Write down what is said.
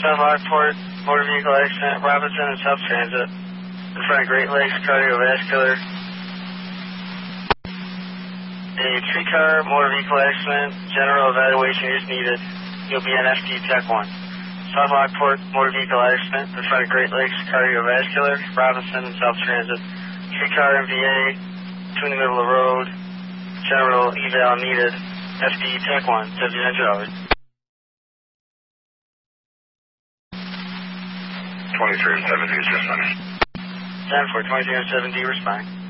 South Lockport, motor vehicle accident, Robinson and South Transit. In front of Great Lakes Cardiovascular. A three-car motor vehicle accident, general evaluation is needed. You'll be on FD Tech 1. South Lockport, motor vehicle accident, in front of Great Lakes Cardiovascular, Robinson and South Transit. Three-car MVA, between the middle of the road, general eval needed. FD Tech 1, Deputy Angelo. 23 and 70 is just finished. 10 for 23 and 70, respond.